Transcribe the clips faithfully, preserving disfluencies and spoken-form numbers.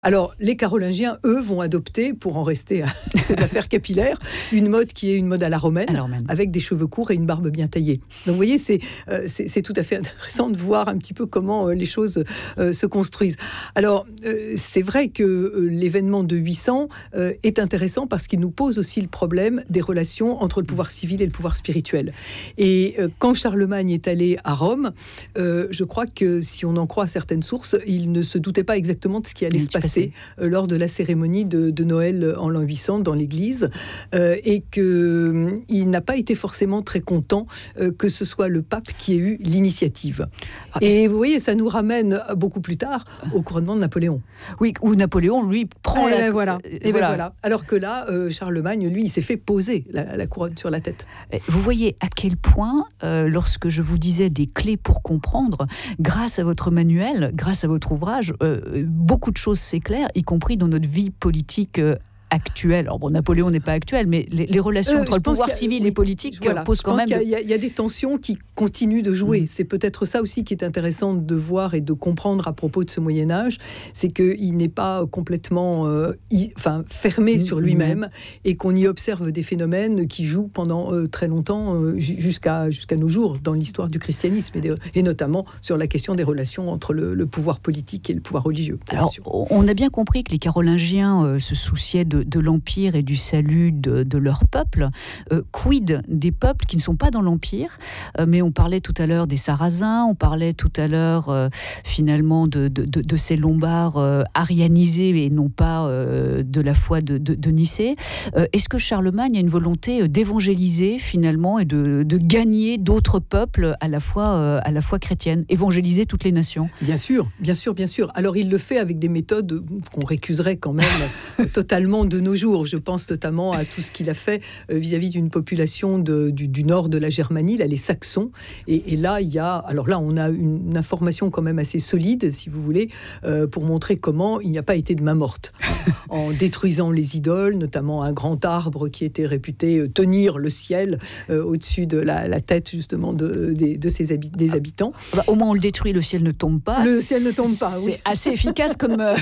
Alors, les Carolingiens, eux, vont adopter, pour en rester à ces affaires capillaires, une mode qui est une mode à la romaine, à la romaine. Avec des cheveux courts et une barbe bien taillée. Donc, vous voyez, c'est, euh, c'est, c'est tout à fait intéressant de voir un petit peu comment euh, les choses euh, se construisent. Alors, euh, c'est vrai que euh, l'événement de huit cents euh, est intéressant parce qu'il nous pose aussi le problème des relations entre le pouvoir civil et le pouvoir spirituel. Et euh, quand Charlemagne est allé à Rome, euh, je crois que, si on en croit certaines sources, il ne se doutait pas exactement de ce qui allait se passer lors de la cérémonie de, de Noël en l'an huit cents dans l'église, euh, et qu'il euh, n'a pas été forcément très content euh, que ce soit le pape qui ait eu l'initiative. Ah, et vous voyez, ça nous ramène beaucoup plus tard au couronnement de Napoléon. Oui, où Napoléon, lui, prend et la... Ben voilà. Et voilà. Ben voilà. Alors que là, euh, Charlemagne, lui, il s'est fait poser la, la couronne sur la tête. Vous voyez à quel point, euh, lorsque je vous disais des clés pour comprendre, grâce à votre manuel, grâce à votre ouvrage, euh, beaucoup de choses s'éclairent, y compris dans notre vie politique euh, actuelle. Alors bon, Napoléon n'est pas actuel, mais les, les relations euh, entre le pouvoir civil oui, et politique voilà, posent quand même... Je pense qu'il y a, il y a des tensions qui continuent de jouer. Mmh. C'est peut-être ça aussi qui est intéressant de voir et de comprendre à propos de ce Moyen-Âge, c'est qu'il n'est pas complètement euh, y, enfin, fermé mmh. sur lui-même mmh. et qu'on y observe des phénomènes qui jouent pendant euh, très longtemps, euh, jusqu'à, jusqu'à nos jours, dans l'histoire du christianisme, et, de, et notamment sur la question des relations entre le, le pouvoir politique et le pouvoir religieux. Alors, on a bien compris que les Carolingiens euh, se souciaient de de l'Empire et du salut de, de leur peuple. Euh, quid des peuples qui ne sont pas dans l'Empire, euh, mais on parlait tout à l'heure des Sarrasins, on parlait tout à l'heure euh, finalement de, de, de, de ces Lombards euh, arianisés et non pas euh, de la foi de, de, de Nicée. Euh, est-ce que Charlemagne a une volonté d'évangéliser finalement et de, de gagner d'autres peuples à la fois, euh, à la fois chrétienne, évangéliser toutes les nations? Bien sûr, bien sûr, bien sûr. Alors il le fait avec des méthodes qu'on récuserait quand même totalement de nos jours. Je pense notamment à tout ce qu'il a fait euh, vis-à-vis d'une population de, du, du nord de la Germanie, là, les Saxons. Et, et là, il y a... Alors là, on a une, une information quand même assez solide, si vous voulez, euh, pour montrer comment il n'y a pas été de main morte. En détruisant les idoles, notamment un grand arbre qui était réputé tenir le ciel euh, au-dessus de la, la tête, justement, de, de, de ses habi- des habitants. Bah, au moins, on le détruit, le ciel ne tombe pas. Le ciel ne tombe pas, oui. C'est assez efficace comme, euh,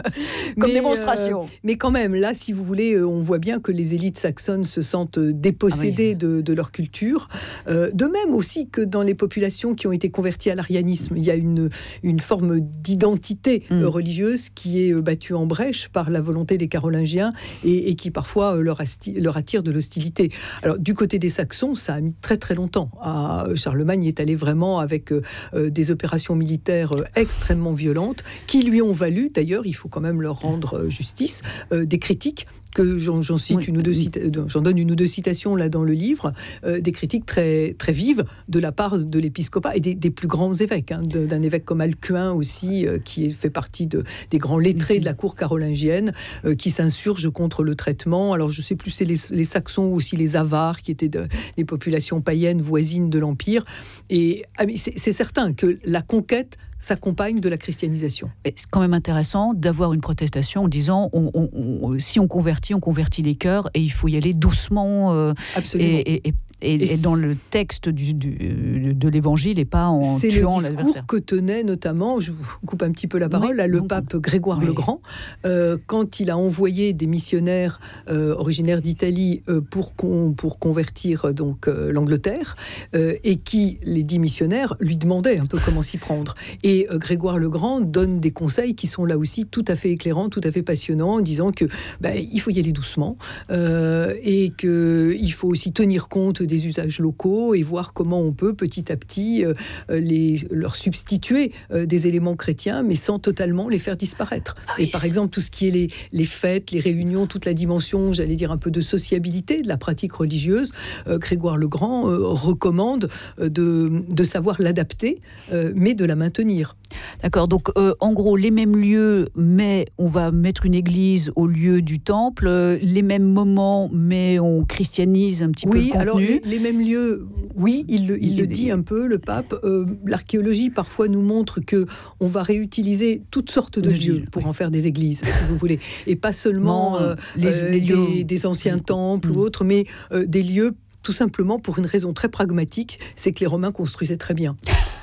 comme mais, démonstration. Euh, mais quand même, là, si vous voulez, on voit bien que les élites saxonnes se sentent dépossédées ah oui. de, de leur culture. Euh, de même aussi que dans les populations qui ont été converties à l'arianisme, il y a une, une forme d'identité mm. religieuse qui est battue en brèche par la volonté des Carolingiens et, et qui parfois leur, asti, leur attire de l'hostilité. Alors, du côté des Saxons, ça a mis très très longtemps. À, Charlemagne est allé vraiment avec euh, des opérations militaires euh, extrêmement violentes qui lui ont valu, d'ailleurs, il faut quand même leur rendre euh, justice, euh, des critiques que j'en, j'en cite oui, une ou deux cita- j'en donne une ou deux citations là dans le livre, euh, des critiques très très vives de la part de l'épiscopat et des, des plus grands évêques, hein, de, d'un évêque comme Alcuin aussi, euh, qui fait partie de, des grands lettrés de la cour carolingienne, euh, qui s'insurgent contre le traitement. Alors je sais plus, c'est les, les Saxons ou aussi les Avars, qui étaient de, des populations païennes voisines de l'Empire. Et ah, c'est, c'est certain que la conquête s'accompagne de la christianisation. C'est quand même intéressant d'avoir une protestation en disant on, on, on, si on convertit, on convertit les cœurs et il faut y aller doucement. Euh, Absolument. Et, et, et, et, et dans le texte du, du, de l'Évangile et pas en c'est tuant l'adversaire. C'est le discours que tenait notamment, je vous coupe un petit peu la parole, oui, là, le pape Grégoire oui. le Grand, euh, quand il a envoyé des missionnaires euh, originaires d'Italie euh, pour, con, pour convertir donc, euh, l'Angleterre, euh, et qui, les dix missionnaires, lui demandaient un peu comment s'y prendre. Et Et euh, Grégoire le Grand donne des conseils qui sont là aussi tout à fait éclairants, tout à fait passionnants, en disant que bah, il faut y aller doucement euh, et qu'il faut aussi tenir compte des usages locaux et voir comment on peut petit à petit euh, les, leur substituer euh, des éléments chrétiens, mais sans totalement les faire disparaître. Ah oui, et par c'est... exemple, tout ce qui est les, les fêtes, les réunions, toute la dimension, j'allais dire un peu de sociabilité de la pratique religieuse, euh, Grégoire le Grand euh, recommande euh, de, de savoir l'adapter, euh, mais de la maintenir. D'accord, donc euh, en gros les mêmes lieux, mais on va mettre une église au lieu du temple, euh, les mêmes moments, mais on christianise un petit oui, peu le contenu. Alors les, les mêmes lieux, oui, il, il, il le dit il... un peu, le pape. Euh, l'archéologie parfois nous montre que on va réutiliser toutes sortes de le lieux pour oui. en faire des églises, si vous voulez, et pas seulement non, euh, les, euh, les lieux... des, des anciens mmh. temples mmh. ou autres, mais euh, des lieux tout simplement pour une raison très pragmatique, c'est que les Romains construisaient très bien.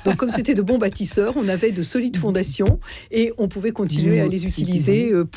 Donc comme c'était de bons bâtisseurs, on avait de solides fondations et on pouvait continuer à les utiliser